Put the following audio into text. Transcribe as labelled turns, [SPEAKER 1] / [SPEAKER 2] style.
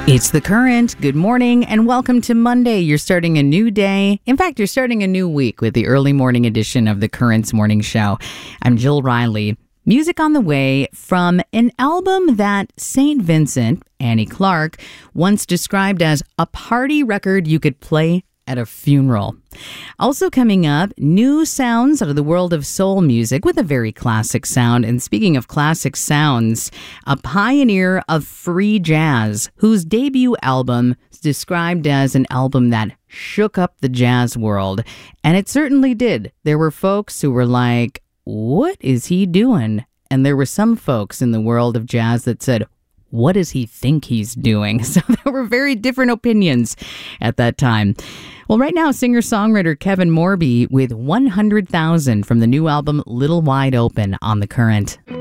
[SPEAKER 1] It's The Current. Good morning and welcome to Monday. You're starting a new day. In fact, you're starting a new week with the early morning edition of The Current's Morning Show. I'm Jill Riley. Music on the way from an album that St. Vincent, Annie Clark, once described as a party record you could play at a funeral. Also coming up, new sounds out of the world of soul music with a very classic sound. And speaking of classic sounds, a pioneer of free jazz whose debut album is described as an album that shook up the jazz world. And it certainly did. There were folks who were like, what is he doing? And there were some folks in the world of jazz that said, what does he think he's doing? So there were very different opinions at that time. Well, right now, singer-songwriter Kevin Morby with 100,000 from the new album Little Wide Open on The Current.